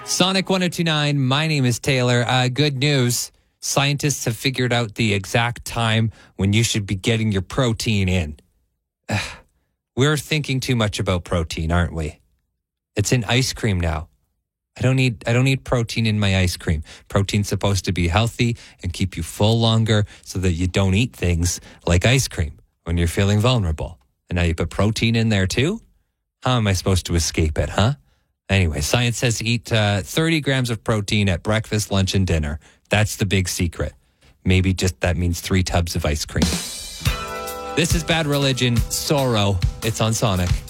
Sonic 1029, my name is Taylor. Good news. Scientists have figured out the exact time when you should be getting your protein in. We're thinking too much about protein, aren't we? It's in ice cream now. I don't need protein in my ice cream. Protein's supposed to be healthy and keep you full longer so that you don't eat things like ice cream when you're feeling vulnerable. And now you put protein in there too? How am I supposed to escape it, huh? Anyway, science says eat 30 grams of protein at breakfast, lunch, and dinner. That's the big secret. Maybe just that means 3 tubs of ice cream. This is Bad Religion, Sorrow. It's on Sonic.